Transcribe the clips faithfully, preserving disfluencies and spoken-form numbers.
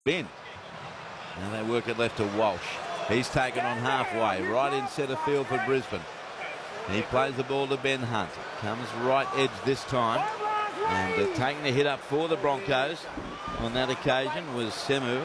in. Now they work it left to Walsh. He's taken on halfway, right in centre field for Brisbane. He plays the ball to Ben Hunt. Comes right edge this time. And uh, taking the hit up for the Broncos on that occasion was Semu.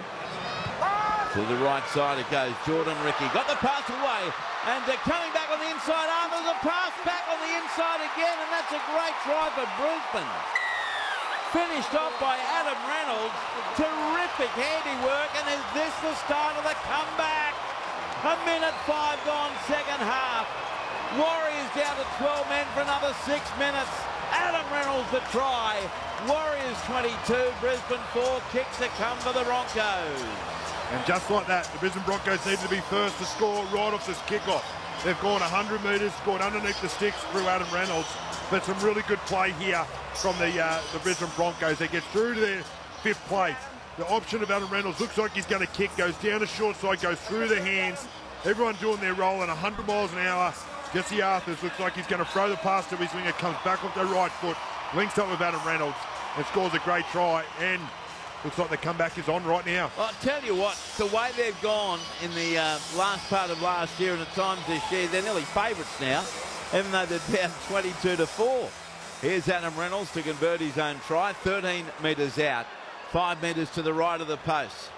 To the right side it goes. Jordan Ricky got the pass away. And uh, coming back on the inside arm. There's a pass back on the inside again. And that's a great try for Brisbane. Finished off by Adam Reynolds. Terrific handiwork. And is this the start of the comeback? A minute five gone, second half. Warriors down to twelve men for another six minutes. Adam Reynolds the try. Warriors twenty-two, Brisbane four. Kicks to come for the Broncos. And just like that, the Brisbane Broncos need to be first to score right off this kickoff. They've gone one hundred metres, scored underneath the sticks through Adam Reynolds. But some really good play here from the, uh, the Brisbane Broncos. They get through to their fifth place. The option of Adam Reynolds looks like he's going to kick, goes down the short side, goes through the hands. Everyone doing their roll at one hundred miles an hour. Jesse Arthurs looks like he's going to throw the pass to his winger, comes back off their right foot, links up with Adam Reynolds and scores a great try. And looks like the comeback is on right now. Well, I'll tell you what, the way they've gone in the uh, last part of last year and at times this year, they're nearly favourites now, even though they're down twenty-two to four. Here's Adam Reynolds to convert his own try, thirteen metres out, five metres to the right of the post.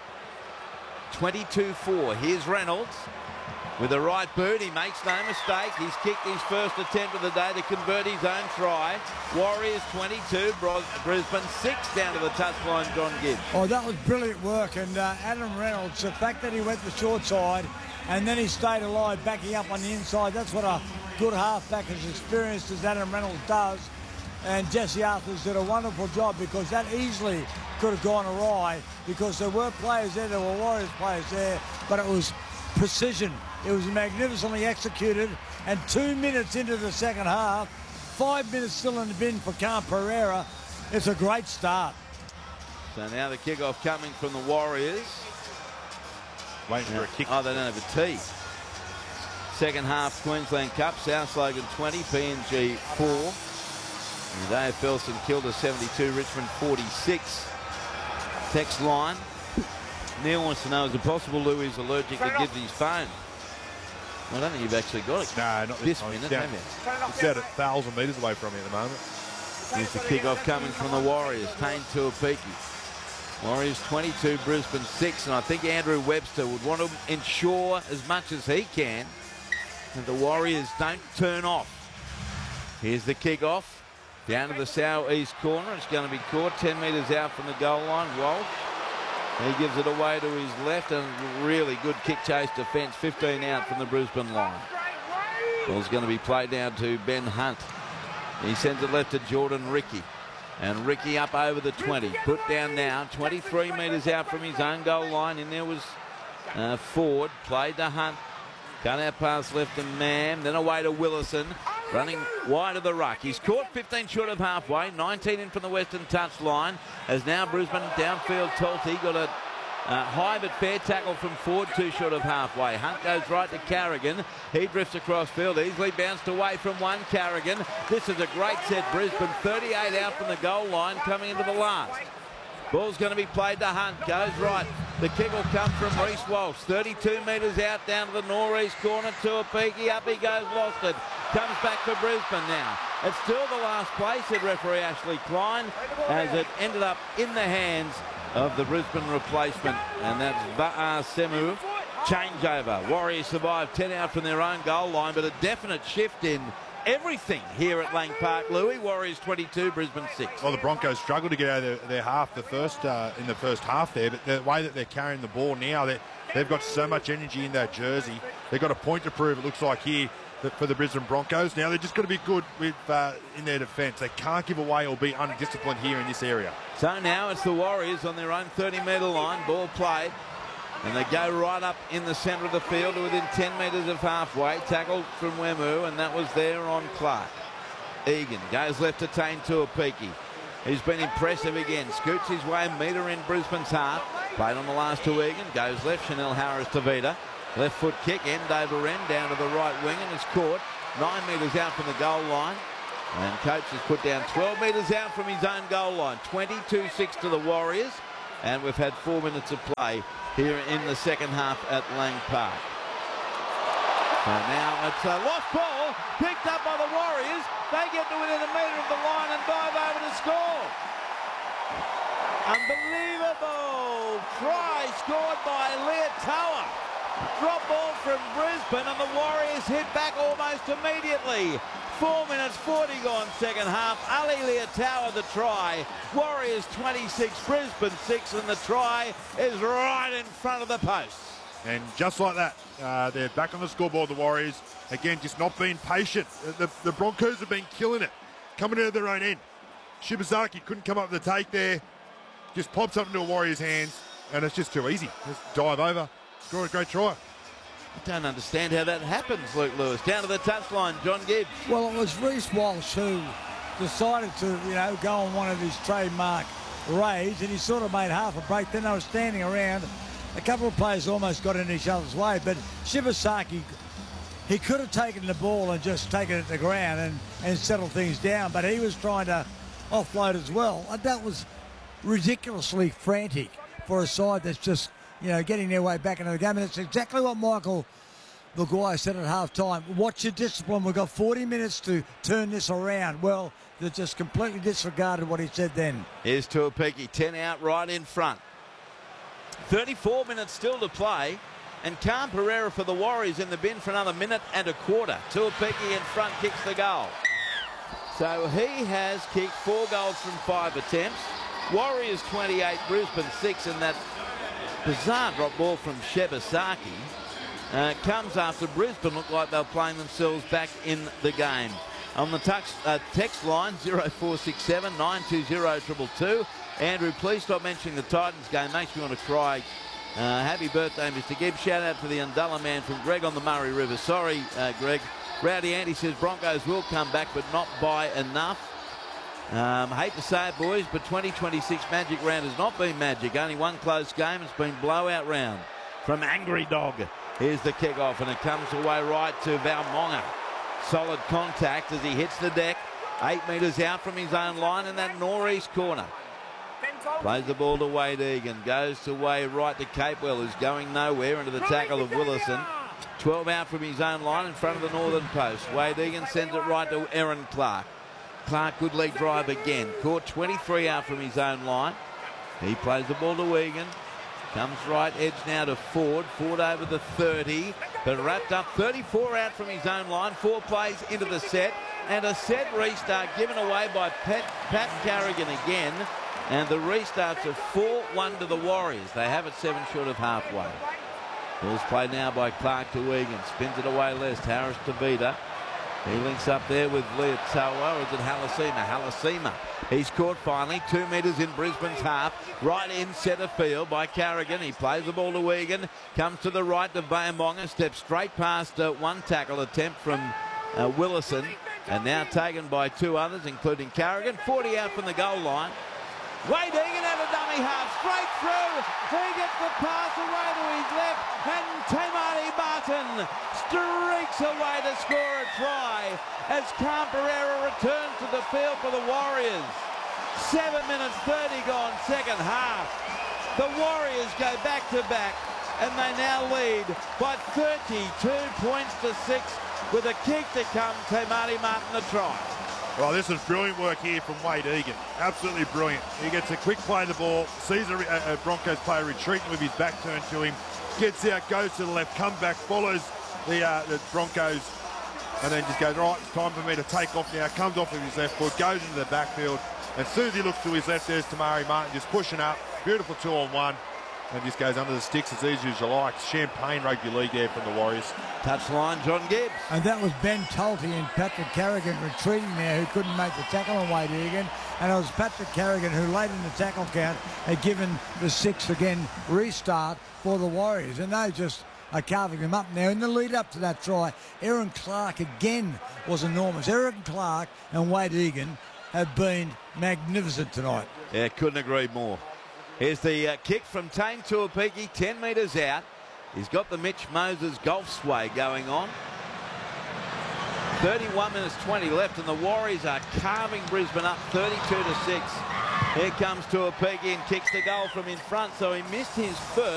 twenty-two four. Here's Reynolds. With the right boot, he makes no mistake. He's kicked his first attempt of the day to convert his own try. Warriors twenty-two, Brisbane six down to the touchline, John Gibbs. Oh, that was brilliant work. And uh, Adam Reynolds, the fact that he went the short side and then he stayed alive, backing up on the inside, that's what a good halfback as experienced as Adam Reynolds does. And Jesse Arthurs did a wonderful job because that easily could have gone awry because there were players there, there were Warriors players there, but it was precision. It was magnificently executed, and two minutes into the second half, five minutes still in the bin for Cam Pereira. It's a great start. So now the kickoff coming from the Warriors. Waiting now, for a kick. Oh, they don't have a tee. Second half Queensland Cup, South Logan twenty, P N G four. And A F L St Kilda seventy-two, Richmond forty-six. Text line. Neil wants to know, is it possible Louis is allergic to Gibbsy's phone? Well, I don't think you've actually got it. No, not this, this minute, it's down, have you? It's about a thousand metres away from me at the moment. Here's the kickoff coming from the Warriors. Tane Tuapiki. Warriors twenty-two, Brisbane six, and I think Andrew Webster would want to ensure as much as he can that the Warriors don't turn off. Here's the kickoff. Down to the south-east corner. It's going to be caught ten metres out from the goal line. Walsh. He gives it away to his left, and really good kick chase defence, fifteen out from the Brisbane line. Ball's going to be played down to Ben Hunt. He sends it left to Jordan Ricky. And Ricky up over the twenty. Put down now, twenty-three metres out from his own goal line. In there was uh, Ford, played to Hunt. Cut out pass left to Mam, then away to Willison. Running wide of the ruck. He's caught fifteen short of halfway, nineteen in from the western touch line. As now Brisbane downfield, Tulty got a uh, high but fair tackle from Ford, two short of halfway. Hunt goes right to Carrigan. He drifts across field, easily bounced away from one. Carrigan. This is a great set. Brisbane thirty-eight out from the goal line, coming into the last. Ball's going to be played to Hunt. Goes right. The kick will come from Reece Walsh. thirty-two metres out down to the northeast corner. Tuapiki. Up he goes. Lost it. Comes back for Brisbane now. It's still the last play, said referee Ashley Klein, as it ended up in the hands of the Brisbane replacement. And that's Va'a Semu. Changeover. Warriors survive ten out from their own goal line, but a definite shift in everything here at Lang Park. Louis, Warriors twenty-two, Brisbane six. Well, the Broncos struggled to get out of their, their half the first uh, in the first half there, but the way that they're carrying the ball now, they've got so much energy in that jersey. They've got a point to prove, it looks like here, for the Brisbane Broncos. Now they're just got to be good with uh, in their defence. They can't give away or be undisciplined here in this area. So now it's the Warriors on their own thirty metre line. Ball played. And they go right up in the centre of the field to within ten metres of halfway. Tackled from Wemu, and that was there on Clark. Egan goes left to Tane Tuapiki. He's been impressive again. Scoots his way a metre in Brisbane's half. Played on the last to Egan. Goes left. Chanel Harris to Vida. Left foot kick, end over end, down to the right wing, and it's caught nine metres out from the goal line. And Coates has put down twelve metres out from his own goal line. twenty-two six to the Warriors. And we've had four minutes of play here in the second half at Lang Park. So now it's a lost ball, picked up by the Warriors. They get to within a metre of the line and dive over to score. Unbelievable try scored by Leotoa. Drop ball from Brisbane and the Warriors hit back almost immediately. Four minutes forty gone second half. Ali Leotoa the try. Warriors twenty-six, Brisbane six, and the try is right in front of the post. And just like that, uh, they're back on the scoreboard, the Warriors. Again, just not being patient. The, the Broncos have been killing it, coming out of their own end. Shibazaki couldn't come up with the take there. Just pops up into a Warriors' hands, and it's just too easy. Just dive over, score a great try. I don't understand how that happens, Luke Lewis. Down to the touchline, John Gibbs. Well, it was Reece Walsh who decided to, you know, go on one of his trademark raids, and he sort of made half a break. Then they were standing around. A couple of players almost got in each other's way, but Shibazaki, he could have taken the ball and just taken it to the ground and, and settled things down, but he was trying to offload as well. And that was ridiculously frantic for a side that's just, you know, getting their way back into the game. And it's exactly what Michael Maguire said at half-time. Watch your discipline. We've got forty minutes to turn this around. Well, they just completely disregarded what he said then. Here's Tuapiki, ten out right in front. thirty-four minutes still to play, and Khan Pereira for the Warriors in the bin for another minute and a quarter. Tuapiki in front kicks the goal. So he has kicked four goals from five attempts. Warriors twenty-eight, Brisbane six, and that bizarre drop ball from Shibazaki uh, comes after Brisbane looked like they were playing themselves back in the game. On the touch, uh, text line zero four six seven, nine two zero, two two two. Andrew, please stop mentioning the Titans game. Makes me want to cry. Uh, happy birthday, Mister Gibbs. Shout out to the Undullah man from Greg on the Murray River. Sorry, uh, Greg. Rowdy Andy says Broncos will come back, but not by enough. Um, hate to say it, boys, but twenty twenty-six Magic Round has not been magic. Only one close game. It's been blowout round from Angry Dog. Here's the kick-off, and it comes away right to Valmonga. Solid contact as he hits the deck. Eight metres out from his own line in that northeast corner. Plays the ball to Wade Egan. Goes to way right to Capewell, who's going nowhere, into the tackle of Willison. twelve out from his own line in front of the northern post. Wade Egan sends it right to Aaron Clark. Clark, good leg drive again. Caught twenty-three out from his own line. He plays the ball to Egan. Comes right edge now to Ford. Ford over the thirty, but wrapped up thirty-four out from his own line. Four plays into the set, and a set restart given away by Pat, Pat Carrigan again. And the restarts are four one to the Warriors. They have it seven short of halfway. Ball's played now by Clark to Egan. Spins it away left. Harris to Vida. He links up there with Leotoa, or is it Halasima? Halasima. He's caught finally, two metres in Brisbane's half, right in centre field by Carrigan. He plays the ball to Egan, comes to the right to Valmonga, steps straight past uh, one tackle attempt from uh, Willison, and now taken by two others, including Carrigan. forty out from the goal line. Wade Egan at a dummy half, straight through. He gets the pass away to his left, and Tamani Martin streaks away to score a try as Khan Pereira returns to the field for the Warriors. Seven minutes thirty gone second half. The Warriors go back to back, and they now lead by thirty-two points to six with a kick to come. Tamani Martin the try. Well, this is brilliant work here from Wade Egan. Absolutely brilliant. He gets a quick play of the ball, sees a, a Broncos player retreating with his back turned to him, gets out, goes to the left, comes back, follows the, uh, the Broncos, and then just goes, right, it's time for me to take off now. Comes off with his left foot, goes into the backfield. As soon as he looks to his left, there's Tamari Martin just pushing up. Beautiful two on one. And just goes under the sticks as easy as you like. Champagne Rugby League there from the Warriors. Touchline, John Gibbs. And that was Ben Tulty and Patrick Carrigan retreating there, who couldn't make the tackle on Wade Egan. And it was Patrick Carrigan who, late in the tackle count, had given the six again restart for the Warriors. And they just are carving them up now. In the lead up to that try, Aaron Clark again was enormous. Aaron Clark and Wade Egan have been magnificent tonight. Yeah, couldn't agree more. Here's the uh, kick from Tane Tuapiki, ten metres out. He's got the Mitch Moses golf sway going on. thirty-one minutes twenty left, and the Warriors are carving Brisbane up thirty-two to six. Here comes Tuapiki and kicks the goal from in front, so he missed his first.